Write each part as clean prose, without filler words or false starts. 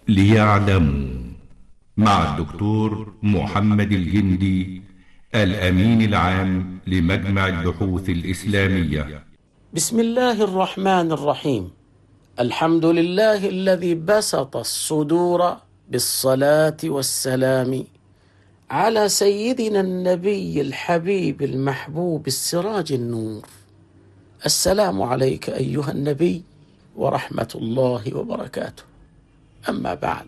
ليعلموا مع الدكتور محمد الجندي، الأمين العام لمجمع البحوث الإسلامية. بسم الله الرحمن الرحيم. الحمد لله الذي بسط الصدور بالصلاة والسلام على سيدنا النبي الحبيب المحبوب السراج النور. السلام عليك أيها النبي ورحمة الله وبركاته. أما بعد،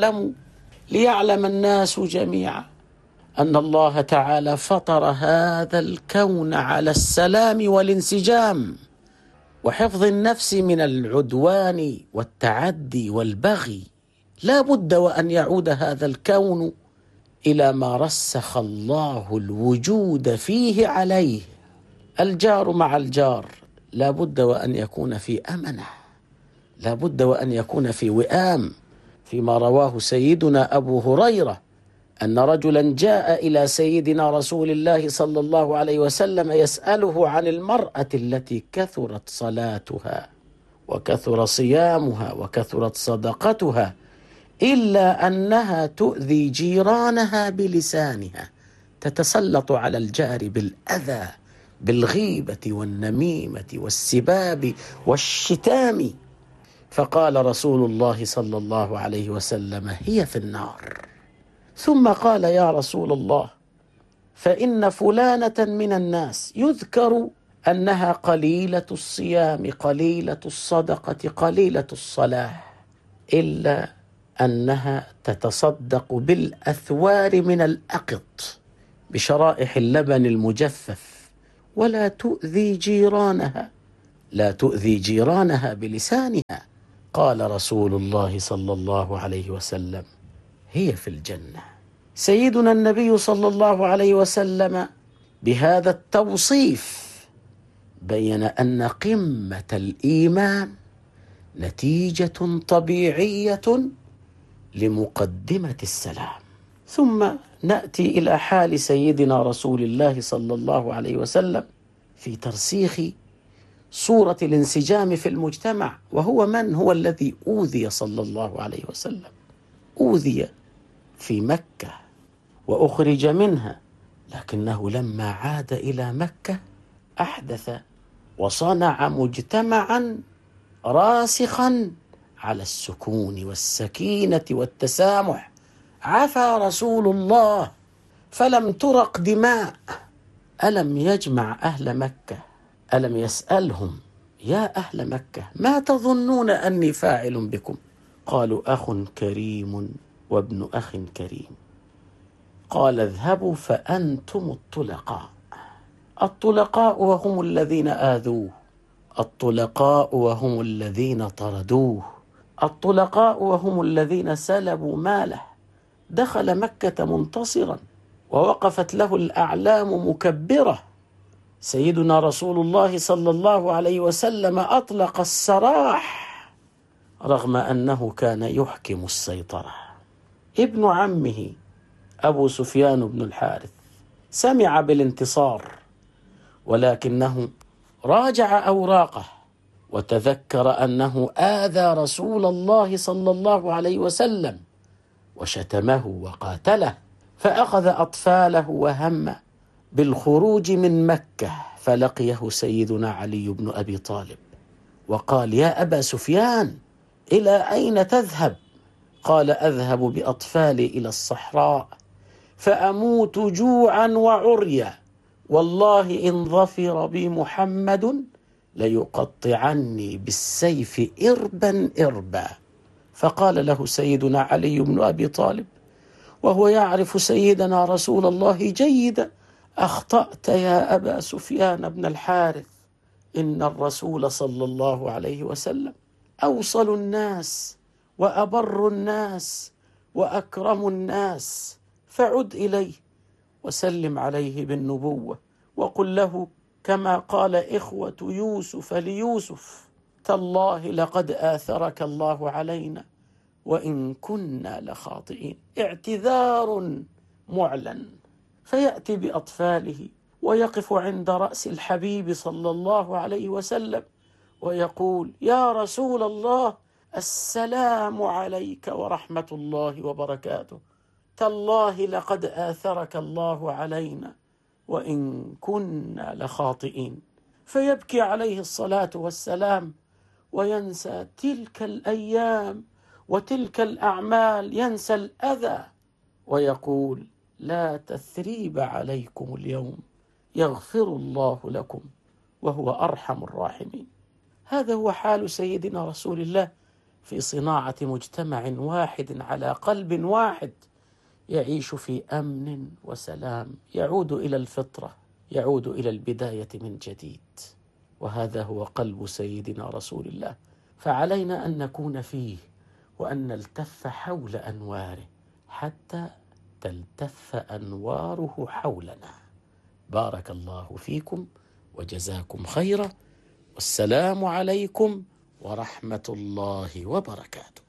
ليعلم الناس جميعا أن الله تعالى فطر هذا الكون على السلام والانسجام وحفظ النفس من العدوان والتعدي والبغي. لا بد وأن يعود هذا الكون إلى ما رسخ الله الوجود فيه عليه. الجار مع الجار لا بد وأن يكون في أمنة، لا بد وأن يكون في وئام. فيما رواه سيدنا أبو هريرة أن رجلا جاء إلى سيدنا رسول الله صلى الله عليه وسلم يسأله عن المرأة التي كثرت صلاتها وكثر صيامها وكثرت صدقتها، إلا أنها تؤذي جيرانها بلسانها، تتسلط على الجار بالأذى، بالغيبة والنميمة والسباب والشتام. فقال رسول الله صلى الله عليه وسلم: هي في النار. ثم قال: يا رسول الله، فإن فلانة من الناس يذكر أنها قليلة الصيام قليلة الصدقة قليلة الصلاة، إلا أنها تتصدق بالأثوار من الأقط بشرائح اللبن المجفف، ولا تؤذي جيرانها، لا تؤذي جيرانها بلسانها. قال رسول الله صلى الله عليه وسلم: هي في الجنة. سيدنا النبي صلى الله عليه وسلم بهذا التوصيف بين أن قمة الإيمان نتيجة طبيعية لمقدمة السلام. ثم نأتي إلى حال سيدنا رسول الله صلى الله عليه وسلم في ترسيخ صورة الانسجام في المجتمع. وهو من هو الذي أوذي صلى الله عليه وسلم؟ أوذي في مكة وأخرج منها، لكنه لما عاد إلى مكة أحدث وصنع مجتمعا راسخا على السكون والسكينة والتسامح. عفا رسول الله فلم ترق دماء. ألم يجمع أهل مكة؟ ألم يسألهم: يا أهل مكة، ما تظنون أني فاعل بكم؟ قالوا: أخ كريم وابن أخ كريم. قال: اذهبوا فأنتم الطلقاء. الطلقاء وهم الذين آذوه، الطلقاء وهم الذين طردوه، الطلقاء وهم الذين سلبوا ماله. دخل مكة منتصرا ووقفت له الأعلام مكبرة. سيدنا رسول الله صلى الله عليه وسلم أطلق السراح رغم أنه كان يحكم السيطرة. ابن عمه أبو سفيان بن الحارث سمع بالانتصار، ولكنه راجع أوراقه وتذكر أنه آذى رسول الله صلى الله عليه وسلم وشتمه وقاتله، فأخذ أطفاله وهم بالخروج من مكة. فلقيه سيدنا علي بن أبي طالب وقال: يا أبا سفيان، إلى أين تذهب؟ قال: أذهب بأطفالي إلى الصحراء فأموت جوعا وعريا، والله إن ظفر بي محمد ليقطعني بالسيف إربا إربا. فقال له سيدنا علي بن أبي طالب وهو يعرف سيدنا رسول الله جيدا: أخطأت يا أبا سفيان بن الحارث، إن الرسول صلى الله عليه وسلم أوصل الناس وأبر الناس وأكرم الناس، فعد إليه وسلم عليه بالنبوة وقل له كما قال إخوة يوسف ليوسف: تالله لقد آثرك الله علينا وإن كنا لخاطئين. اعتذار معلن. فيأتي بأطفاله ويقف عند رأس الحبيب صلى الله عليه وسلم ويقول: يا رسول الله، السلام عليك ورحمة الله وبركاته، تالله لقد آثرك الله علينا وإن كنا لخاطئين. فيبكي عليه الصلاة والسلام وينسى تلك الأيام وتلك الأعمال، ينسى الأذى ويقول: لا تثريب عليكم اليوم، يغفر الله لكم وهو أرحم الراحمين. هذا هو حال سيدنا رسول الله في صناعة مجتمع واحد على قلب واحد يعيش في أمن وسلام، يعود إلى الفطرة، يعود إلى البداية من جديد. وهذا هو قلب سيدنا رسول الله، فعلينا أن نكون فيه وأن نلتف حول أنواره حتى تلتف أنواره حولنا. بارك الله فيكم وجزاكم خيرا، والسلام عليكم ورحمة الله وبركاته.